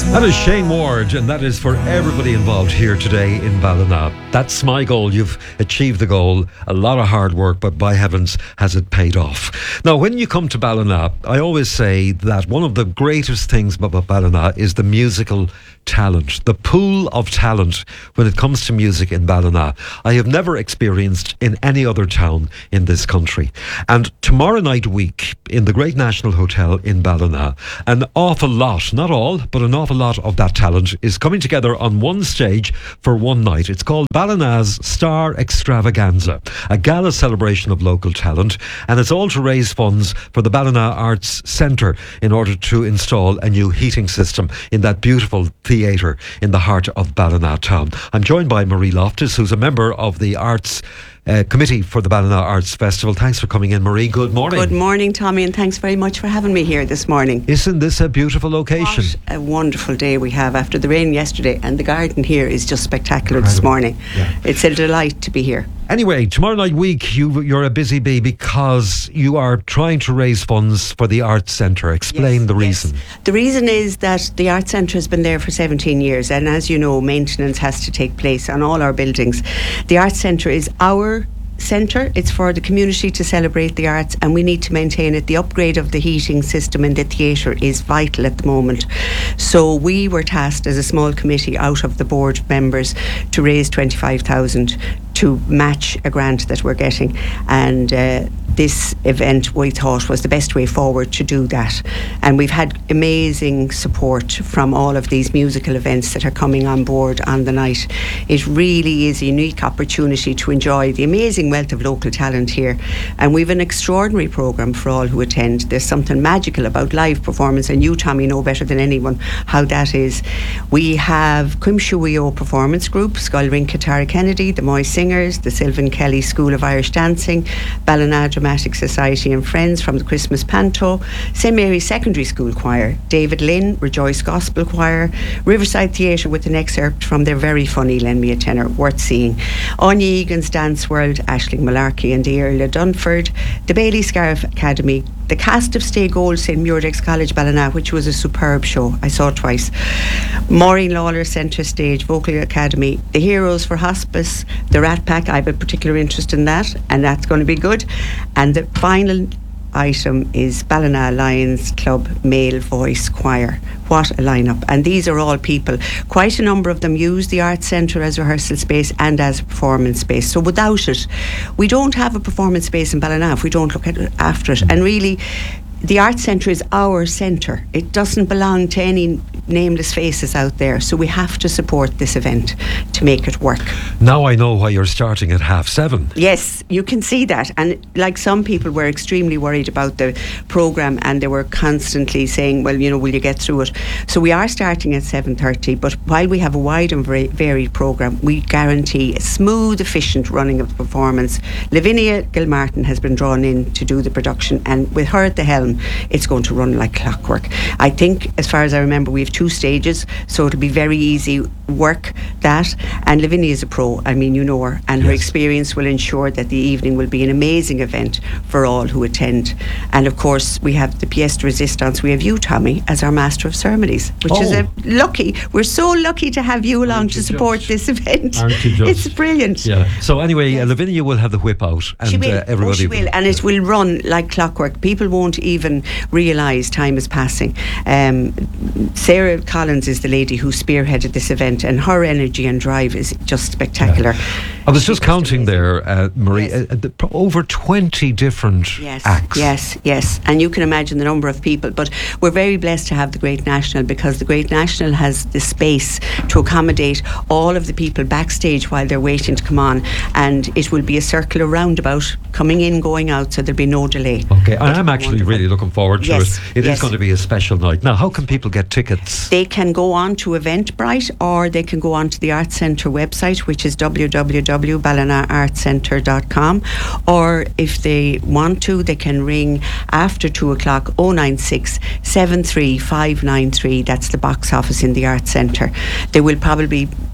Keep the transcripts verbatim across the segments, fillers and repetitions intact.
That is Shane Ward, and that is for everybody involved here today in Ballina. That's my goal. You've achieved the goal. A lot of hard work, but by heavens, has it paid off. Now, when you come to Ballina, I always say that one of the greatest things about Ballina is the musical talent, the pool of talent when it comes to music in Ballina. I have never experienced in any other town in this country. And tomorrow night week in the Great National Hotel in Ballina, an awful lot, not all, but an awful lot of that talent is coming together on one stage for one night. It's called Ballina's Star Extravaganza, a gala celebration of local talent, and it's all to raise funds for the Ballina Arts Centre in order to install a new heating system in that beautiful theatre in the heart of Ballina town. I'm joined by Marie Loftus, who's a member of the Arts Uh, Committee for the Ballina Arts Festival. Thanks for coming in, Marie. Good morning. Good morning, Tommy, and thanks very much for having me here this morning. Isn't this a beautiful location? What a wonderful day we have after the rain yesterday, and the garden here is just spectacular Incredible. This morning. Yeah. It's a delight to be here. Anyway, tomorrow night week you, you're a busy bee because you are trying to raise funds for the Arts Centre. Explain yes, the reason. Yes. The reason is that the Arts Centre has been there for seventeen years, and as you know, maintenance has to take place on all our buildings. The Arts Centre is our centre. It's for the community to celebrate the arts, and we need to maintain it. The upgrade of the heating system in the theatre is vital at the moment. So we were tasked as a small committee out of the board members to raise twenty-five thousand to match a grant that we're getting, and uh, this event we thought was the best way forward to do that. And we've had amazing support from all of these musical events that are coming on board on the night. It really is a unique opportunity to enjoy the amazing wealth of local talent here, and we've an extraordinary programme for all who attend. There's something magical about live performance, and you, Tommy, know better than anyone how that is. We have Quimshuio Performance Group, Scoilrinka Tara Kennedy, the Moy Singers, the Sylvan Kelly School of Irish Dancing, Ballina Dramatic Society and Friends from the Christmas Panto, Saint Mary's Secondary School Choir, David Lynn, Rejoice Gospel Choir, Riverside Theatre with an excerpt from their very funny Lend Me a Tenor, worth seeing, Anya Egan's Dance World, Aisling Malarkey and the Earl of Dunford, the Bailey Scarf Academy, the cast of Stay Gold, Saint Murex College Ballina, which was a superb show. I saw it twice. Maureen Lawler Centre Stage Vocal Academy, the Heroes for Hospice, the Rat Pack. I have a particular interest in that, and that's going to be good. And the final item is Ballina Lions Club Male Voice Choir. What a lineup. And these are all people. Quite a number of them use the Arts Centre as rehearsal space and as a performance space. So without it, we don't have a performance space in Ballina if we don't look at it, after it. And really, the Arts Centre is our centre. It doesn't belong to any nameless faces out there. So we have to support this event to make it work. Now I know why you're starting at half seven. Yes, you can see that. And like some people were extremely worried about the programme, and they were constantly saying, well, you know, will you get through it? So we are starting at seven thirty, but while we have a wide and very varied programme, we guarantee a smooth, efficient running of the performance. Lavinia Gilmartin has been drawn in to do the production, and with her at the helm, it's going to run like clockwork. I think, as far as I remember, we have two stages, so it'll be very easy work, that. And Lavinia is a pro. I mean, you know her, and yes. Her experience will ensure that the evening will be an amazing event for all who attend. And of course, we have the pièce de résistance. We have you, Tommy, as our Master of Ceremonies, which oh. is a lucky. We're so lucky to have you along Aren't to you support just? This event. Aren't you just? It's brilliant. Yeah. So anyway, yes. uh, Lavinia will have the whip out, and she will. Uh, everybody oh, she will, and it will run like clockwork. People won't even realise time is passing. Um, Sarah Collins is the lady who spearheaded this event, and her energy and drive is just spectacular. Yeah. I was just counting there, uh, Marie, yes. uh, the, over twenty different yes. acts. Yes, yes, and you can imagine the number of people. But we're very blessed to have the Great National, because the Great National has the space to accommodate all of the people backstage while they're waiting to come on, and it will be a circular roundabout coming in, going out, so there'll be no delay. Okay, and I'm actually wonderful. really looking forward to yes. it. It yes. is going to be a special night. Now, how can people get tickets? They can go on to Eventbrite, or they can go on to the Arts Centre website, which is w w w dot ballina arts centre dot com, or if they want to, they can ring after two o'clock oh nine six, seven three five nine three. That's the box office in the Arts Centre. They will probably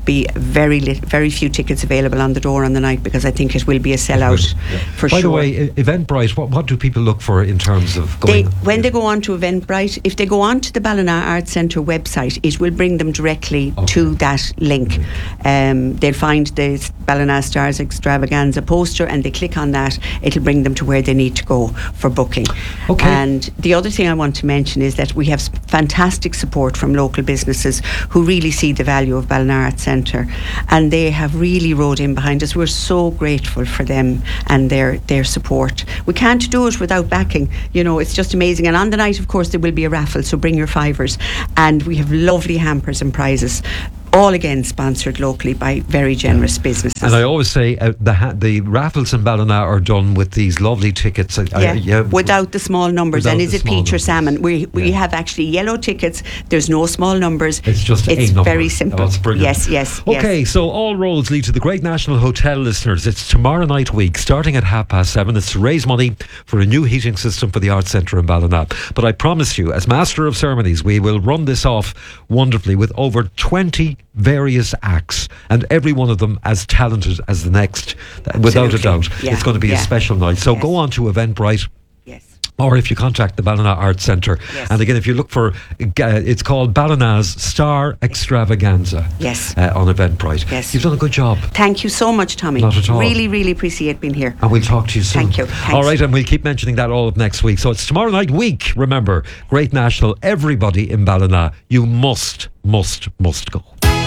be very li- very few tickets available on the door on the night, because I think it will be a sellout Yeah. for By sure. the way, E- Eventbrite, what, what do people look for in terms of They, going? when they go on to Eventbrite, if they go on to the Ballina Arts Centre website, it will bring them directly Okay. to that link. Um, they'll find the Ballina Stars Extravaganza poster, and they click on that, it'll bring them to where they need to go for booking. Okay. And the other thing I want to mention is that we have s- fantastic support from local businesses who really see the value of Ballina Arts Centre, and they have really rode in behind us. We're so grateful for them and their their support. We can't do it without backing. You know, it's just amazing. And on the night, of course, there will be a raffle, so bring your fivers. And we have lovely hampers and prizes, all again sponsored locally by very generous businesses. And I always say uh, the ha- the raffles in Ballina are done with these lovely tickets. Uh, yeah, uh, yeah, without the small numbers. Without And is the it small peach or numbers. salmon? We we Yeah. have actually yellow tickets. There's no small numbers. It's just it's a number. very simple. Oh, it's brilliant. Yes, yes. Okay, yes. so all roads lead to the Great National Hotel, listeners. It's tomorrow night week, starting at half past seven. It's to raise money for a new heating system for the Arts Centre in Ballina. But I promise you, as Master of Ceremonies, we will run this off wonderfully with over twenty various acts, and every one of them as talented as the next, without a Absolutely. doubt. Yeah, It's going to be yeah. a special night. So Yes. go on to Eventbrite. Yes. Or if you contact the Ballina Arts Centre. Yes. And again, if you look for, uh, it's called Ballina's Star Extravaganza. Yes. Uh, on Eventbrite. Yes. You've done a good job. Thank you so much, Tommy. Not at all. Really, really appreciate being here. And we'll talk to you soon. Thank you. Thanks. All right, and we'll keep mentioning that all of next week. So it's tomorrow night week. Remember, Great National, everybody in Ballina, you must, must, must go.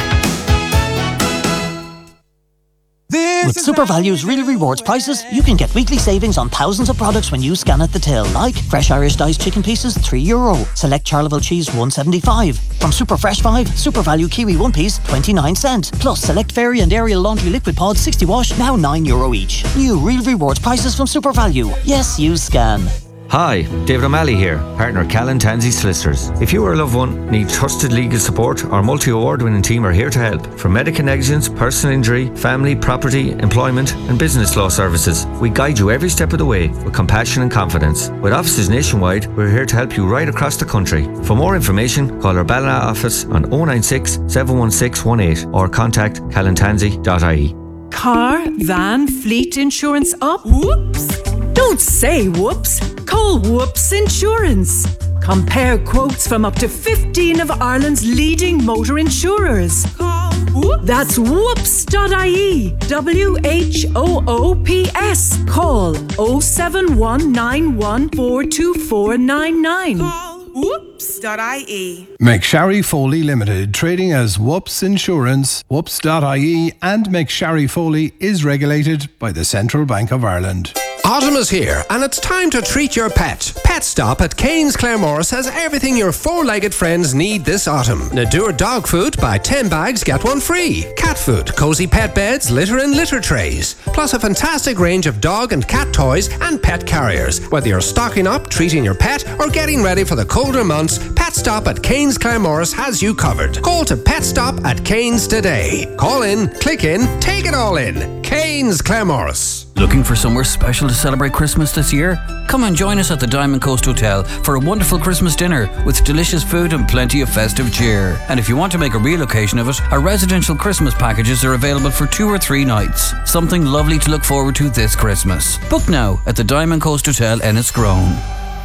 With SuperValue's Real Rewards prices, you can get weekly savings on thousands of products when you scan at the till, like fresh Irish diced chicken pieces, three euro. Select Charleville cheese, one seventy-five. From Super Fresh five, SuperValue kiwi one piece, twenty-nine cent. Plus, select Fairy and Ariel laundry liquid pods, sixty wash, now nine euro each. New Real Rewards prices from SuperValue. Yes, you scan. Hi, David O'Malley here, partner Callan Tansey Solicitors. If you or a loved one need trusted legal support, our multi-award winning team are here to help. From medical negligence, personal injury, family, property, employment and business law services, we guide you every step of the way with compassion and confidence. With offices nationwide, we're here to help you right across the country. For more information, call our Ballina office on oh nine six, seven one six one eight or contact callan tansey dot I E. Car, van, fleet insurance up? Whoops! Don't say whoops. Call Whoops Insurance. Compare quotes from up to fifteen of Ireland's leading motor insurers. Call Whoops. That's whoops dot I E. W H O O P S. Call oh seven one nine one four two four nine nine. Call whoops dot I E. McSharry Foley Limited, trading as Whoops Insurance, whoops dot I E, and McSharry Foley is regulated by the Central Bank of Ireland. Autumn is here, and it's time to treat your pet. Pet Stop at Cairns Claremorris has everything your four-legged friends need this autumn. Nadur dog food, buy ten bags, get one free. Cat food, cozy pet beds, litter and litter trays. Plus a fantastic range of dog and cat toys and pet carriers. Whether you're stocking up, treating your pet, or getting ready for the colder months, Pet Stop at Cairns Claremorris has you covered. Call to Pet Stop at Cairns today. Call in, click in, take it all in. Cairns Claremorris. Looking for somewhere special to celebrate Christmas this year? Come and join us at the Diamond Coast Hotel for a wonderful Christmas dinner with delicious food and plenty of festive cheer. And if you want to make a real occasion of it, our residential Christmas packages are available for two or three nights. Something lovely to look forward to this Christmas. Book now at the Diamond Coast Hotel, Enniscrone.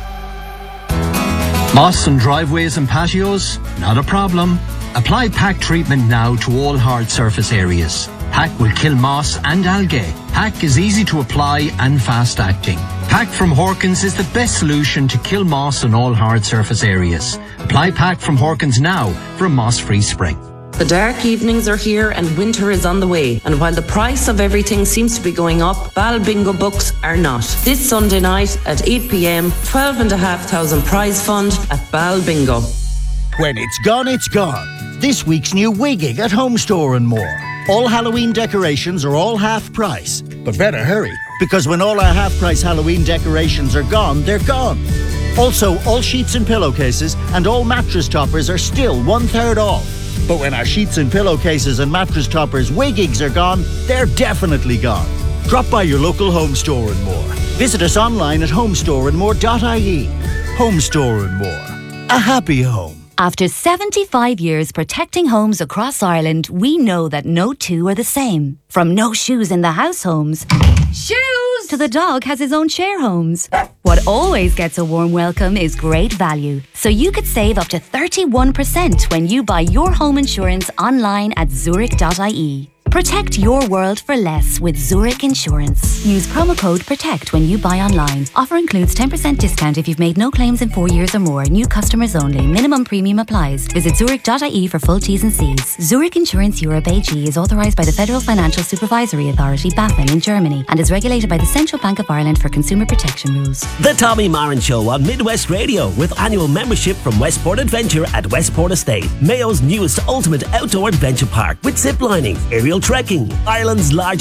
Moss and driveways and patios? Not a problem. Apply P A C treatment now to all hard surface areas. P A C will kill moss and algae. P A C is easy to apply and fast acting. P A C from Horkins is the best solution to kill moss on all hard surface areas. Apply P A C from Horkins now for a moss-free spring. The dark evenings are here and winter is on the way. And while the price of everything seems to be going up, Bal Bingo books are not. This Sunday night at eight p.m, twelve and a half thousand prize fund at Bal Bingo. When it's gone, it's gone. This week's new Wigging at Home Store and more. All Halloween decorations are all half price. But better hurry, because when all our half price Halloween decorations are gone, they're gone. Also, all sheets and pillowcases and all mattress toppers are still one third off. But when our sheets and pillowcases and mattress toppers Wiggings are gone, they're definitely gone. Drop by your local Home Store and more. Visit us online at home store and more dot I E. Home Store and More. A happy home. After seventy-five years protecting homes across Ireland, we know that no two are the same. From no shoes in the house homes, shoes, to the dog has his own share homes. What always gets a warm welcome is great value. So you could save up to thirty-one percent when you buy your home insurance online at zurich dot I E. Protect your world for less with Zurich Insurance. Use promo code PROTECT when you buy online. Offer includes ten percent discount if you've made no claims in four years or more. New customers only. Minimum premium applies. Visit zurich dot I E for full T's and C's. Zurich Insurance Europe A G is authorised by the Federal Financial Supervisory Authority, BaFin, in Germany and is regulated by the Central Bank of Ireland for consumer protection rules. The Tommy Marin Show on Midwest Radio with annual membership from Westport Adventure at Westport Estate, Mayo's newest ultimate outdoor adventure park with zip lining, aerial trekking, Ireland's largest